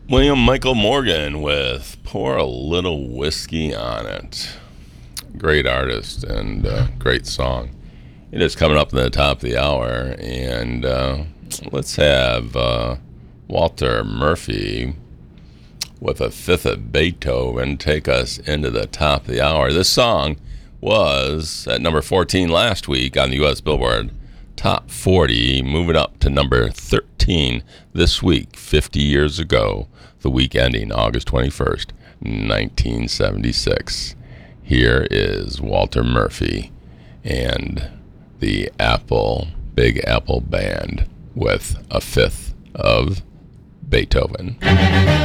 William Michael Morgan with Pour a Little Whiskey on It. Great artist and great song. It is coming up in the top of the hour, and let's have Walter Murphy with a fifth of Beethoven take us into the top of the hour. This song was at number 14 last week on the U.S. Billboard Top 40, moving up to number 13 this week, 50 years ago, the week ending August 21st, 1976. Here is Walter Murphy and the Big Apple Band with a fifth of Beethoven.